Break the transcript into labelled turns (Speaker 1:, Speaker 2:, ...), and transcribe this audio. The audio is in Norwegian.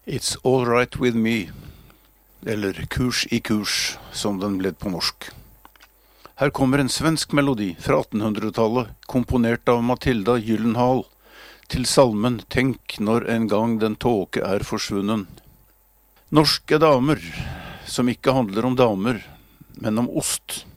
Speaker 1: It's all right with me, eller Kurs i kurs, som den ble på norsk. Her kommer en svensk melodi fra 1800-tallet, komponert av Matilda Gyllenhaal, til salmen «Tenk når en gang den tåke er forsvunnen». Norske damer, som ikke handler om damer, men om ost.